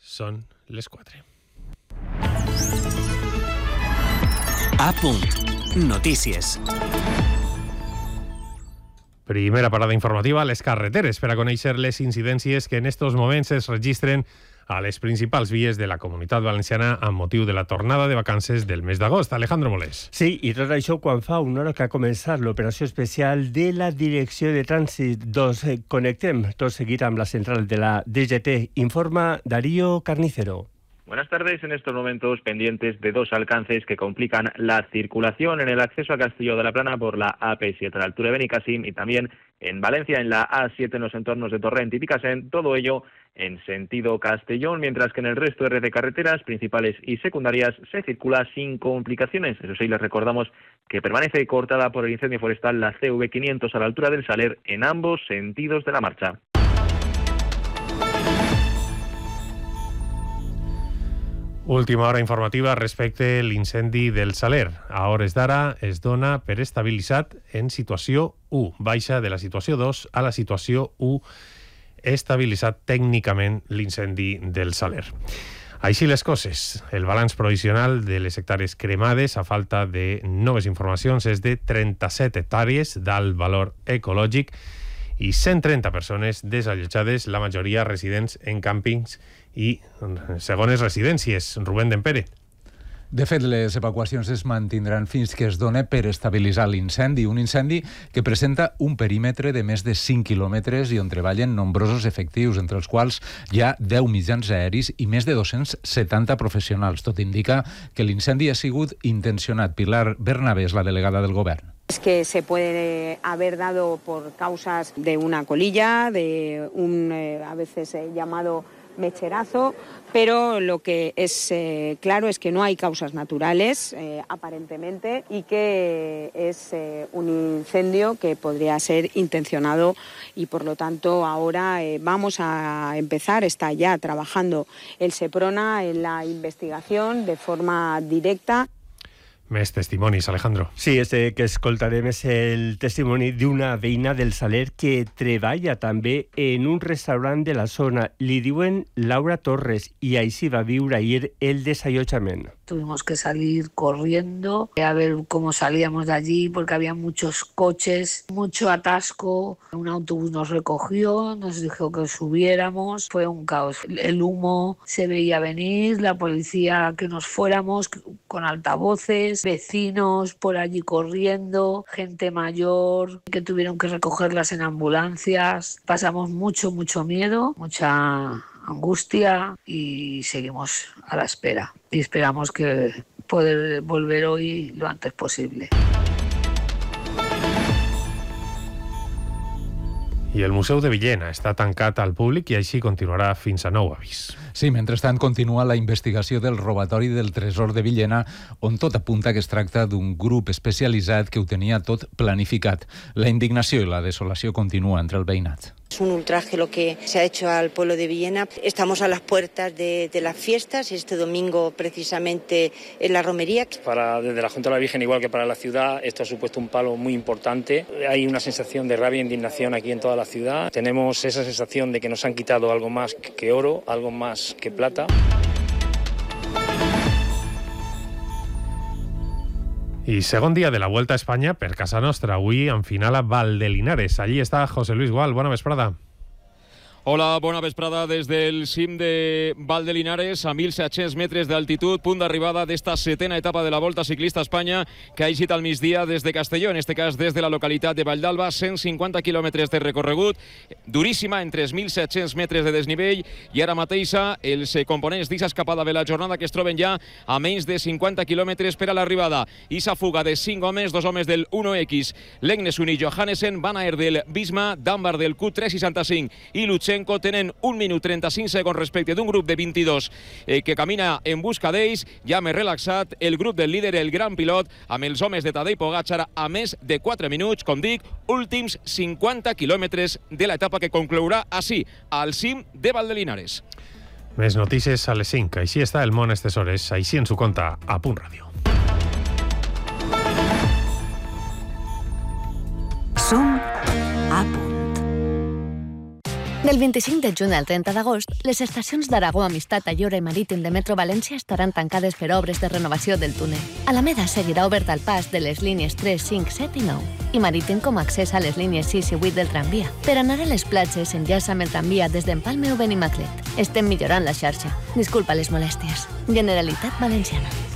Són les 4. A punt. Notícies. Primera parada informativa a les carreteres per a conèixer les incidències que en estos moments es registren a les principals vies de la Comunitat Valenciana amb motiu de la tornada de vacances del mes d'agost. Alejandro Molés. Sí, i tot això quan fa una hora que ha començat l'operació especial de la Direcció de Trànsit. Connectem tot seguit amb la central de la DGT. Informa Darío Carnicero. Buenas tardes. En estos momentos pendientes de dos alcances que complican la circulación en el acceso a Castillo de la Plana por la AP7 a la altura de Benicàssim y también en Valencia en la A7 en los entornos de Torrent y Picassent, todo ello en sentido Castellón, mientras que en el resto de carreteras principales y secundarias se circula sin complicaciones. Eso sí, les recordamos que permanece cortada por el incendio forestal la CV500 a la altura del Saler en ambos sentidos de la marcha. Última hora informativa respecte a l'incendi del Saler. A hores d'ara es dona per estabilitzat en situació 1. Baixa de la situació 2 a la situació 1, estabilitzat tècnicament l'incendi del Saler. Així les coses. El balanç provisional de les hectàrees cremades, a falta de noves informacions, és de 37 hectàrees d'alt valor ecològic i 130 persones desallotjades, la majoria residents en càmpings i segones residències. Rubén Dempere. De fet, les evacuacions es mantindran fins que es doni per estabilitzar l'incendi. Un incendi que presenta un perímetre de més de 5 quilòmetres i on treballen nombrosos efectius, entre els quals hi ha 10 mitjans aeris i més de 270 professionals. Tot indica que l'incendi ha sigut intencionat. Pilar Bernabé és la delegada del govern. Es que se puede haber dado por causas de una colilla, de un a veces llamado mecherazo, pero lo que es claro es que no hay causas naturales, aparentemente, y que es un incendio que podría ser intencionado y, por lo tanto, ahora vamos a empezar, está ya trabajando el Seprona en la investigación de forma directa. Més testimonis, Alejandro. Sí, que escoltarem és el testimoni d'una veïna del Saler que treballa també en un restaurant de la zona. Li diuen Laura Torres i així va viure ahir el desallotjament. Tuvimos que salir corriendo a ver cómo salíamos de allí porque había muchos coches, mucho atasco. Un autobús nos recogió, nos dijo que subiéramos. Fue un caos. El humo se veía venir, la policía que nos fuéramos con altavoces, vecinos por allí corriendo, gente mayor que tuvieron que recogerlas en ambulancias. Pasamos mucho miedo, mucha angustia y seguimos a la espera. Y esperamos que poder volver hoy lo antes posible. I el Museu de Villena està tancat al públic i així continuarà fins a nou avís. Sí, mentrestant continua la investigació del robatori del tresor de Villena, on tot apunta que es tracta d'un grup especialitzat que ho tenia tot planificat. La indignació i la desolació continua entre el veïnat. Es un ultraje lo que se ha hecho al pueblo de Villena. Estamos a las puertas de las fiestas, este domingo precisamente en la romería. Desde la Junta de la Virgen, igual que para la ciudad, esto ha supuesto un palo muy importante. Hay una sensación de rabia e indignación aquí en toda la ciudad. Tenemos esa sensación de que nos han quitado algo más que oro, algo más que plata. I segon dia de la Vuelta a Espanya per casa nostra. Avui en final a Valdelinares. Allí està José Luis Gual. Bona vesprada. Hola, bona vesprada des del cim de Valdelinares, a 1.700 metres d'altitud, punt d'arribada d'esta setena etapa de la Volta Ciclista a Espanya, que ha eixit al migdia des de Castelló, en este cas des de la localitat de Valldalba, 150 quilòmetres de recorregut, duríssima, en 3.700 metres de desnivell, i ara mateixa els components d'aquesta escapada de la jornada que es troben ja a menys de 50 quilòmetres per a l'arribada. Issa fuga de 5 homes, 2 homes del 1X, Legnesun i Johannesen, Van Aert del Bisma, Dunbar del Q365 i Lutsenko tenen 1 minut 35 segons respecte d'un grup de 22 que camina en busca d'ells. Ja més relaxat el grup del líder, el gran pilot, amb els homes de Tadej Pogačar a més de 4 minuts, com dic, últims 50 quilòmetres de l'etapa que conclourà així, al cim de Valdelinares. Més notícies a les 5. Així està el món estes hores. Així ens ho conta a Punt Ràdio. Som a punt. Del 25 de juny al 30 d'agost, les estacions d'Aragó, Amistat, Ayora i Marítim de Metro València estaran tancades per obres de renovació del túnel. Alameda seguirà obert al pas de les línies 3, 5, 7 i 9 i Marítim com a accés a les línies 6 i 8 del tramvia. Per anar a les platges enllaça amb el tramvia des d'Empalme o Benimaclet. Estem millorant la xarxa. Disculpa les molèsties. Generalitat Valenciana.